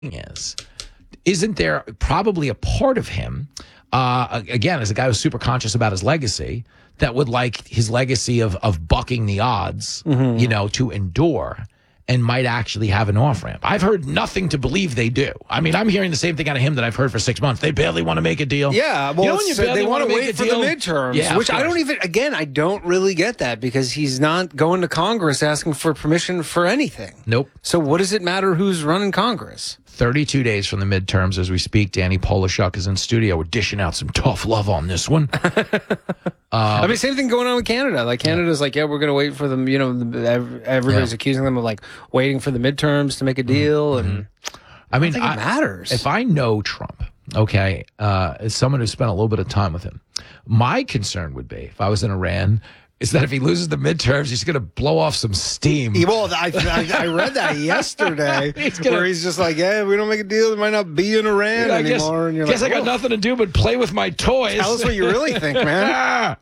is, isn't there probably a part of him, again, as a guy who's super conscious about his legacy, that would like his legacy of bucking the odds, to endure and might actually have an off-ramp? I've heard nothing to believe they do. I mean, I'm hearing the same thing out of him that I've heard for 6 months. They barely want to make a deal. Yeah, well, they want to wait for the midterms, which I don't even, again, I don't really get that because he's not going to Congress asking for permission for anything. Nope. So what does it matter who's running Congress? 32 days from the midterms as we speak. Danny Polishuk is in studio. We're dishing out some tough love on this one. I mean, same thing going on with Canada. Like, Canada's like, yeah, we're going to wait for them. Everybody's accusing them of, like, waiting for the midterms to make a deal. And I mean, it matters. If I know Trump, okay, as someone who spent a little bit of time with him, my concern would be, if I was in Iran, is that if he loses the midterms, he's going to blow off some steam. Well, I read that yesterday, where he's just like, yeah, we don't make a deal, there might not be in Iran anymore. And you're guess like, I got nothing to do but play with my toys. Tell us what you really think, man.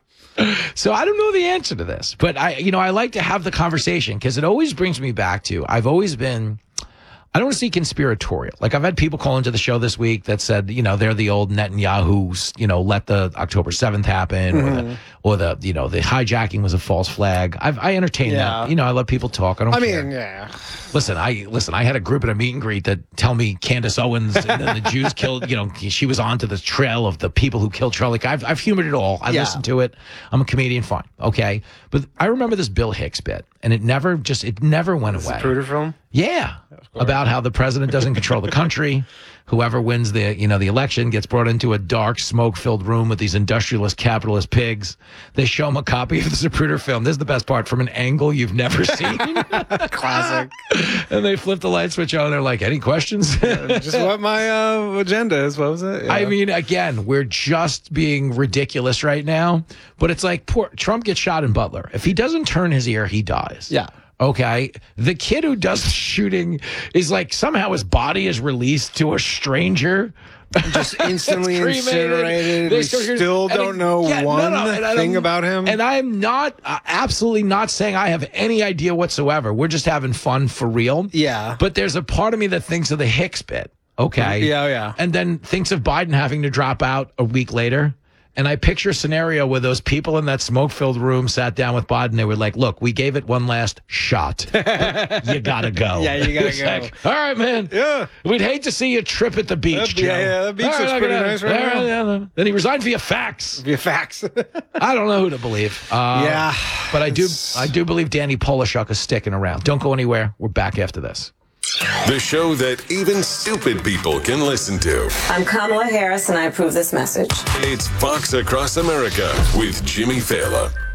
So I don't know the answer to this, but I like to have the conversation because it always brings me back to, I've always been, I don't want to see conspiratorial. Like, I've had people call into the show this week that said, they're the old Netanyahu's, let the October 7th happen, or the hijacking was a false flag. I entertain that. I let people talk. I don't care. Yeah. Listen, I had a group at a meet and greet that tell me Candace Owens and then the Jews killed, she was onto the trail of the people who killed Charlie. I've humored it all. I listened to it. I'm a comedian, fine. Okay. But I remember this Bill Hicks bit, and it never went away. Zapruder film? Yeah. About how the president doesn't control the country. Whoever wins the election gets brought into a dark, smoke-filled room with these industrialist, capitalist pigs. They show him a copy of the Zapruder film. This is the best part, from an angle you've never seen. Classic. And they flip the light switch on, and they're like, any questions? Just what my agenda is. What was it? Yeah. I mean, again, we're just being ridiculous right now. But it's like, poor Trump gets shot in Butler. If he doesn't turn his ear, he dies. Yeah. Okay, the kid who does the shooting is like, somehow his body is released to a stranger. Just instantly incinerated. We still don't know one thing about him. And I'm not, absolutely not saying I have any idea whatsoever. We're just having fun for real. Yeah. But there's a part of me that thinks of the Hicks bit. Okay. Yeah. And then thinks of Biden having to drop out a week later. And I picture a scenario where those people in that smoke-filled room sat down with Biden. They were like, look, we gave it one last shot. You got to go. Yeah, you got to go. Like, all right, man. Yeah. We'd hate to see you trip at the beach, Joe. Yeah, the beach looks pretty nice right now. Yeah. Then he resigned via fax. Via fax. I don't know who to believe. Yeah. But I do believe Danny Polishuk is sticking around. Don't go anywhere. We're back after this. The show that even stupid people can listen to. I'm Kamala Harris, and I approve this message. It's Fox Across America with Jimmy Fallon.